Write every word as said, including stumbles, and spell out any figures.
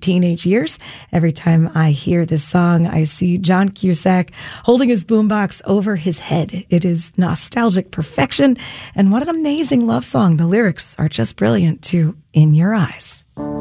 teenage years. Every time I hear this song, I see John Cusack holding his boombox over his head. It is nostalgic perfection, and what an amazing love song. The lyrics are just brilliant, too, In Your Eyes.